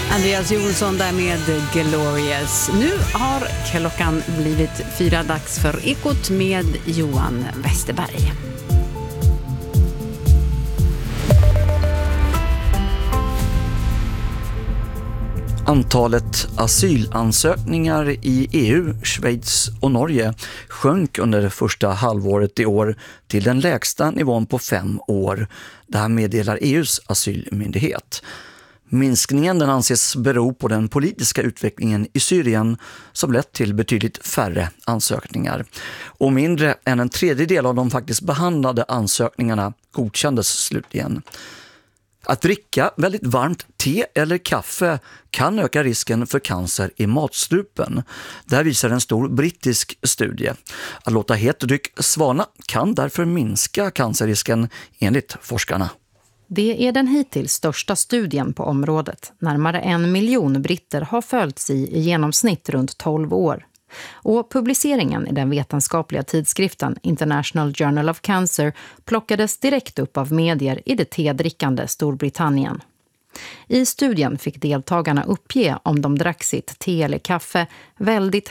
Andreas Jonsson där med Glorious. Nu har klockan blivit 4, dags för Ekot med Johan Westerberg. Antalet asylansökningar i EU, Schweiz och Norge sjönk under det första halvåret i år till den lägsta nivån på 5 år. Det här meddelar EUs asylmyndighet. Minskningen den anses bero på den politiska utvecklingen i Syrien som lett till betydligt färre ansökningar. Och mindre än en tredjedel av de faktiskt behandlade ansökningarna godkändes slutligen. Att dricka väldigt varmt te eller kaffe kan öka risken för cancer i matstrupen. Det visar en stor brittisk studie. Att låta het dryck svalna kan därför minska cancerrisken enligt forskarna. Det är den hittills största studien på området. Närmare 1 miljon britter har följts i genomsnitt runt 12 år. Och publiceringen i den vetenskapliga tidskriften International Journal of Cancer plockades direkt upp av medier i det tedrickande Storbritannien. I studien fick deltagarna uppge om de drack sitt te eller kaffe väldigt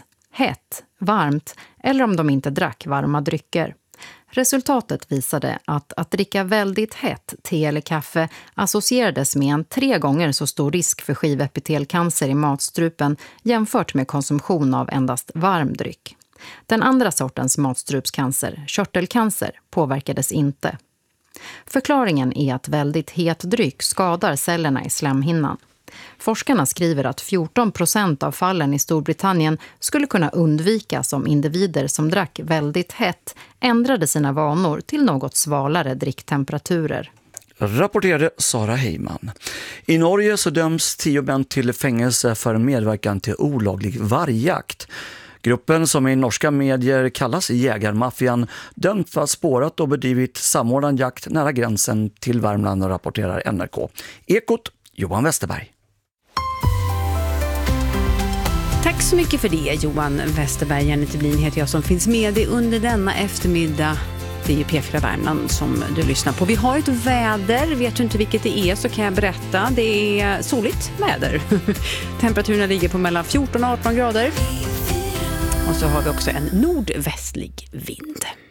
hett, varmt eller om de inte drack varma drycker. Resultatet visade att dricka väldigt hett te eller kaffe associerades med en 3 gånger så stor risk för skivepitelcancer i matstrupen jämfört med konsumtion av endast varm dryck. Den andra sortens matstrupscancer, körtelcancer, påverkades inte. Förklaringen är att väldigt het dryck skadar cellerna i slemhinnan. Forskarna skriver att 14% av fallen i Storbritannien skulle kunna undvikas om individer som drack väldigt hett ändrade sina vanor till något svalare dricktemperaturer. Rapporterade Sara Heiman. I Norge så döms 10 män till fängelse för medverkan till olaglig vargjakt. Gruppen som i norska medier kallas Jägarmaffian dömt för att spårat och bedrivit samordnad jakt nära gränsen till Värmland, rapporterar NRK. Ekot, Johan Westerberg. Tack så mycket för det, Johan Westerberg. Jenny Tillblin heter jag som finns med dig under denna eftermiddag. Det är ju P4 Värmland som du lyssnar på. Vi har ett väder, vet du inte vilket det är så kan jag berätta. Det är soligt väder. Temperaturerna ligger på mellan 14 och 18 grader. Och så har vi också en nordvästlig vind.